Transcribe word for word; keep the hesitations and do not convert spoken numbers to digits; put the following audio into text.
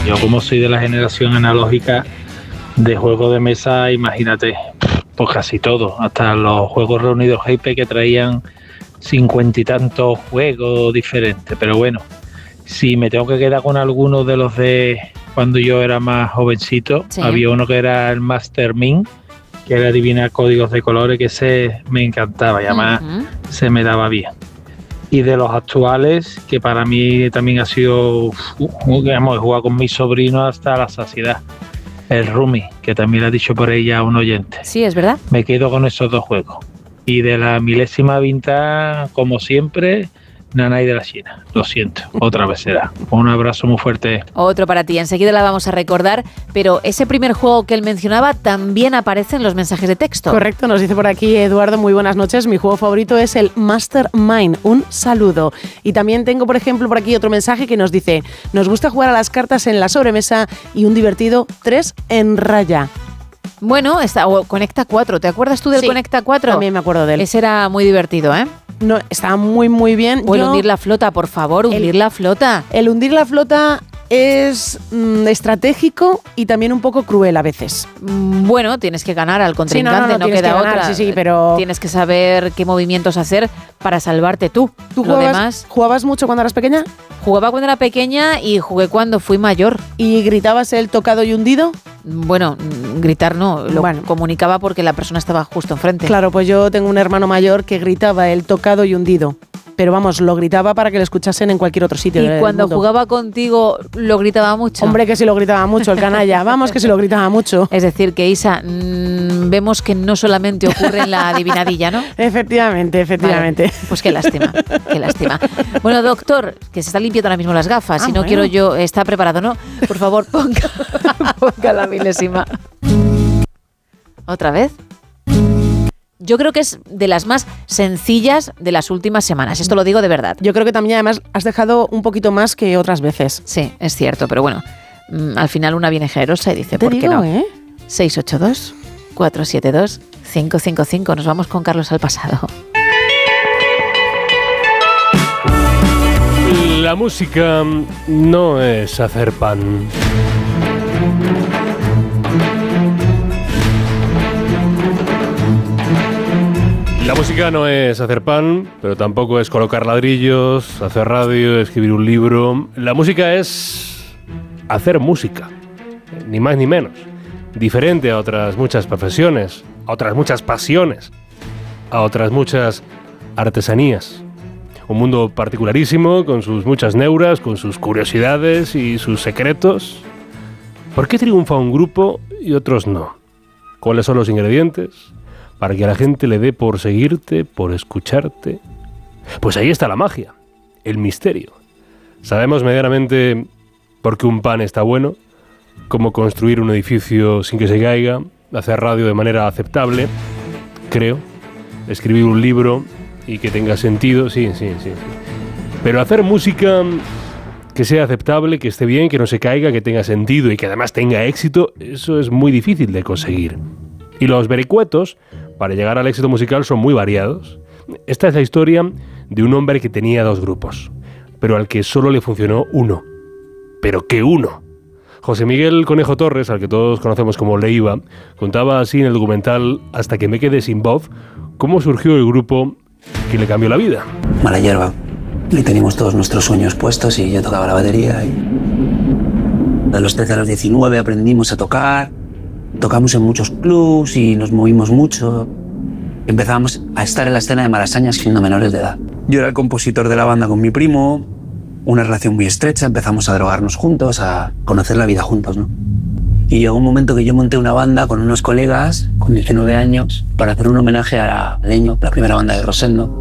yo como soy de la generación analógica de juegos de mesa, imagínate, pues casi todo, hasta los juegos reunidos G P que traían cincuenta y tantos juegos diferentes, pero bueno, si me tengo que quedar con algunos de los de cuando yo era más jovencito, sí. Había uno que era el Master Min, que era adivinar códigos de colores, que ese me encantaba y además uh-huh. se me daba bien. Y de los actuales, que para mí también ha sido, uh, hemos jugado con mis sobrinos hasta la saciedad, el Rumi, que también lo ha dicho por ella un oyente. Sí, es verdad. Me quedo con esos dos juegos. Y de la milésima vintage, como siempre, Nanay de la China. Lo siento, otra vez será. Un abrazo muy fuerte. Otro para ti, enseguida la vamos a recordar, pero ese primer juego que él mencionaba también aparece en los mensajes de texto. Correcto, nos dice por aquí Eduardo, muy buenas noches, mi juego favorito es el Mastermind, un saludo. Y también tengo, por ejemplo, por aquí otro mensaje que nos dice, nos gusta jugar a las cartas en la sobremesa y un divertido tres en raya. Bueno, está, o Conecta cuatro, ¿te acuerdas tú del sí, Conecta cuatro? También me acuerdo de él. Ese era muy divertido, ¿eh? No, estaba muy, muy bien. O el hundir la flota, por favor, hundir el, la flota. El hundir la flota es mmm, estratégico y también un poco cruel a veces. Bueno, tienes que ganar al contrincante, sí, no, no, no, no queda ganar, otra. Sí, sí, pero tienes que saber qué movimientos hacer para salvarte tú. ¿Tú Lo jugabas, demás, jugabas mucho cuando eras pequeña? Jugaba cuando era pequeña y jugué cuando fui mayor. ¿Y gritabas el tocado y hundido? Bueno, gritar no, lo bueno. comunicaba porque la persona estaba justo enfrente. Claro, pues yo tengo un hermano mayor que gritaba el tocado y hundido. Pero vamos, lo gritaba para que lo escuchasen en cualquier otro sitio. ¿Y cuando mundo. jugaba contigo lo gritaba mucho? Hombre, que sí lo gritaba mucho, el canalla. Vamos, que sí lo gritaba mucho. Es decir, que Isa, mmm, vemos que no solamente ocurre en la adivinadilla, ¿no? Efectivamente, efectivamente. Vale, pues qué lástima, qué lástima. Bueno, doctor, que se está limpiando ahora mismo las gafas. Ah, si no bueno. quiero yo, está preparado, ¿no? Por favor, ponga, ponga la milésima. ¿Otra vez? Yo creo que es de las más sencillas de las últimas semanas. Esto lo digo de verdad. Yo creo que también además has dejado un poquito más que otras veces. Sí, es cierto, pero bueno, mmm, al final una viene generosa y dice, Te ¿por digo, qué no? ¿eh? seis ocho dos, cuatro siete dos, cinco cinco cinco. Nos vamos con Carlos al pasado. La música no es hacer pan. La música no es hacer pan, pero tampoco es colocar ladrillos, hacer radio, escribir un libro. La música es hacer música, ni más ni menos. Diferente a otras muchas profesiones, a otras muchas pasiones, a otras muchas artesanías. Un mundo particularísimo, con sus muchas neuras, con sus curiosidades y sus secretos. ¿Por qué triunfa un grupo y otros no? ¿Cuáles son los ingredientes para que a la gente le dé por seguirte, por escucharte? Pues ahí está la magia, el misterio. Sabemos medianamente por qué un pan está bueno, cómo construir un edificio sin que se caiga, hacer radio de manera aceptable, creo, escribir un libro y que tenga sentido, sí, sí, sí. Pero hacer música que sea aceptable, que esté bien, que no se caiga, que tenga sentido y que además tenga éxito, eso es muy difícil de conseguir. Y los vericuetos para llegar al éxito musical son muy variados. Esta es la historia de un hombre que tenía dos grupos, pero al que solo le funcionó uno. ¿Pero qué uno? José Miguel Conejo Torres, al que todos conocemos como Leiva, contaba así en el documental Hasta que me quede sin voz, cómo surgió el grupo que le cambió la vida. Mala hierba. Y teníamos todos nuestros sueños puestos y yo tocaba la batería. Y de los trece a los diecinueve aprendimos a tocar. Tocamos en muchos clubs y nos movimos mucho. Empezábamos a estar en la escena de Malasaña siendo menores de edad. Yo era el compositor de la banda con mi primo, una relación muy estrecha, empezamos a drogarnos juntos, a conocer la vida juntos, ¿no? Y llegó un momento que yo monté una banda con unos colegas, con diecinueve años, para hacer un homenaje a Leño, la primera banda de Rosendo.